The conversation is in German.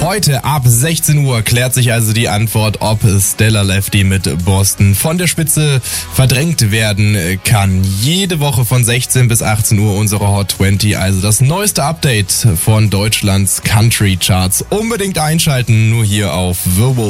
Heute ab 16 Uhr klärt sich also die Antwort, ob Stella Lefty mit Boston von der Spitze verdrängt werden kann. Jede Woche von 16 bis 18 Uhr unsere Hot 20, also das neueste Update von Deutschlands Country Charts. Unbedingt einschalten, nur hier auf The